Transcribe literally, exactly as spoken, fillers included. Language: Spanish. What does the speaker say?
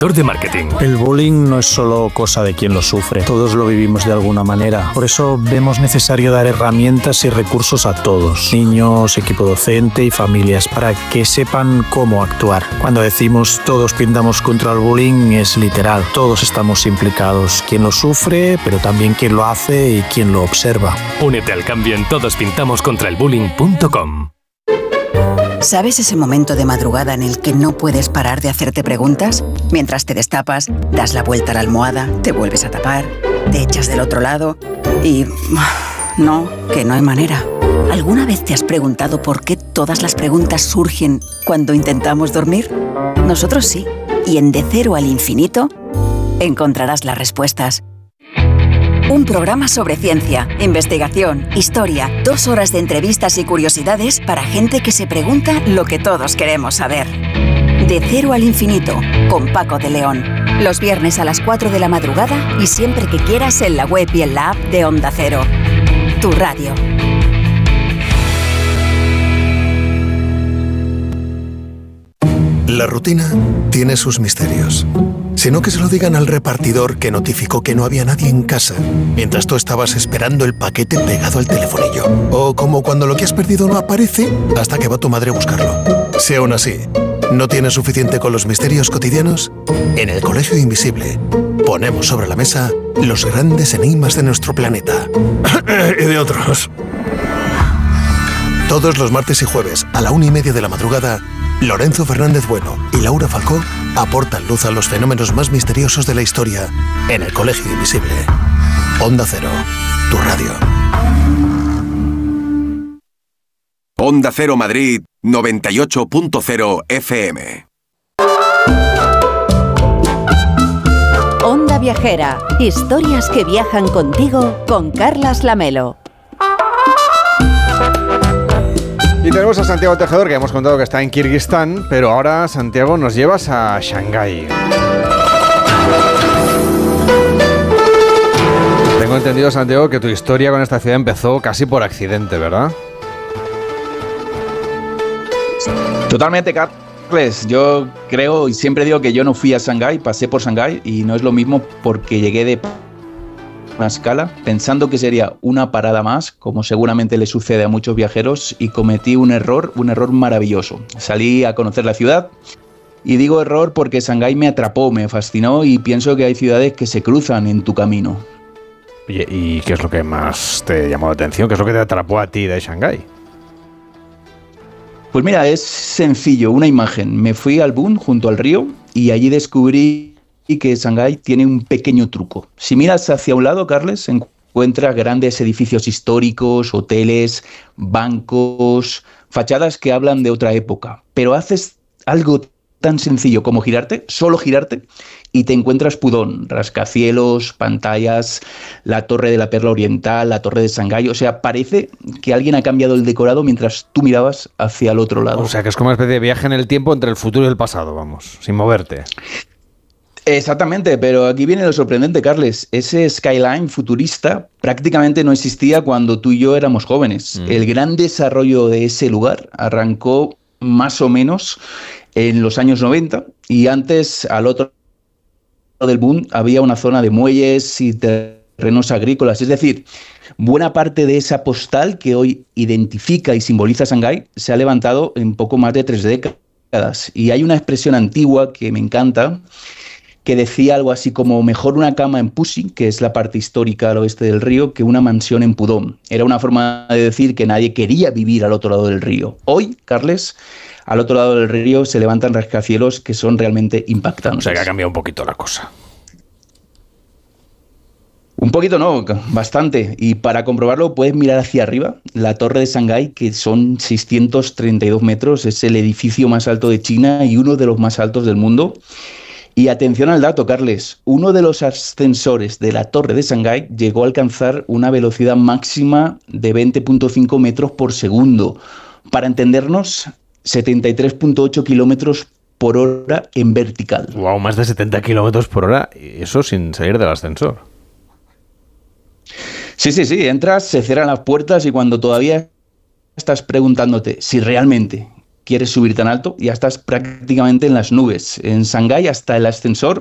de marketing. El bullying no es solo cosa de quien lo sufre, todos lo vivimos de alguna manera. Por eso vemos necesario dar herramientas y recursos a todos, niños, equipo docente y familias, para que sepan cómo actuar. Cuando decimos todos pintamos contra el bullying es literal, todos estamos implicados, quien lo sufre, pero también quien lo hace y quien lo observa. Únete al cambio en todos pintamos contra el bullying punto com. ¿Sabes ese momento de madrugada en el que no puedes parar de hacerte preguntas? Mientras te destapas, das la vuelta a la almohada, te vuelves a tapar, te echas del otro lado y... no, que no hay manera. ¿Alguna vez te has preguntado por qué todas las preguntas surgen cuando intentamos dormir? Nosotros sí. Y en De Cero al Infinito encontrarás las respuestas. Un programa sobre ciencia, investigación, historia, dos horas de entrevistas y curiosidades para gente que se pregunta lo que todos queremos saber. De Cero al Infinito, con Paco de León. Los viernes a las cuatro de la madrugada y siempre que quieras en la web y en la app de Onda Cero. Tu radio. La rutina tiene sus misterios. Sino que se lo digan al repartidor que notificó que no había nadie en casa mientras tú estabas esperando el paquete pegado al telefonillo. O como cuando lo que has perdido no aparece hasta que va tu madre a buscarlo. Si aún así no tienes suficiente con los misterios cotidianos, en el Colegio Invisible ponemos sobre la mesa los grandes enigmas de nuestro planeta. Y de otros. Todos los martes y jueves a la una y media de la madrugada, Lorenzo Fernández Bueno y Laura Falcó aportan luz a los fenómenos más misteriosos de la historia en el Colegio Invisible. Onda Cero, tu radio. Onda Cero Madrid, noventa y ocho punto cero F M. Onda Viajera, historias que viajan contigo con Carlas Lamelo. Y tenemos a Santiago Tejedor, que hemos contado que está en Kirguistán, pero ahora, Santiago, nos llevas a Shanghái. Tengo entendido, Santiago, que tu historia con esta ciudad empezó casi por accidente, ¿verdad? Totalmente, Carles. Yo creo y siempre digo que yo no fui a Shanghái, pasé por Shanghái y no es lo mismo porque llegué de una escala pensando que sería una parada más, como seguramente le sucede a muchos viajeros, y cometí un error, un error maravilloso. Salí a conocer la ciudad y digo error porque Shanghái me atrapó, me fascinó y pienso que hay ciudades que se cruzan en tu camino. Oye, ¿y qué es lo que más te llamó la atención? ¿Qué es lo que te atrapó a ti de Shanghái? Pues mira, es sencillo, una imagen. Me fui al Bund, junto al río, y allí descubrí que Shanghái tiene un pequeño truco. Si miras hacia un lado, Carles, encuentras grandes edificios históricos, hoteles, bancos, fachadas que hablan de otra época. Pero haces algo tan sencillo como girarte, solo girarte, y te encuentras Pudong, rascacielos, pantallas, la Torre de la Perla Oriental, la Torre de Shanghái. O sea, parece que alguien ha cambiado el decorado mientras tú mirabas hacia el otro lado. O sea, que es como una especie de viaje en el tiempo entre el futuro y el pasado, vamos, sin moverte. Exactamente, pero aquí viene lo sorprendente, Carles. Ese skyline futurista prácticamente no existía cuando tú y yo éramos jóvenes. Mm. El gran desarrollo de ese lugar arrancó más o menos en los años noventa y antes, al otro lado del Bund, había una zona de muelles y terrenos agrícolas. Es decir, buena parte de esa postal que hoy identifica y simboliza Shanghái se ha levantado en poco más de tres décadas. Y hay una expresión antigua que me encanta, que decía algo así como mejor una cama en Puxi, que es la parte histórica al oeste del río, que una mansión en Pudong. Era una forma de decir que nadie quería vivir al otro lado del río. Hoy, Carles, al otro lado del río se levantan rascacielos que son realmente impactantes. O sea que ha cambiado un poquito la cosa. Un poquito no, bastante. Y para comprobarlo puedes mirar hacia arriba. La Torre de Shanghái, que son seiscientos treinta y dos metros, es el edificio más alto de China y uno de los más altos del mundo. Y atención al dato, Carles, uno de los ascensores de la Torre de Shanghái llegó a alcanzar una velocidad máxima de veinte punto cinco metros por segundo. Para entendernos, setenta y tres punto ocho kilómetros por hora en vertical. Wow, más de setenta kilómetros por hora, y eso sin salir del ascensor. Sí, sí, sí, entras, se cierran las puertas y cuando todavía estás preguntándote si realmente quieres subir tan alto, ya estás prácticamente en las nubes. En Shanghái hasta el ascensor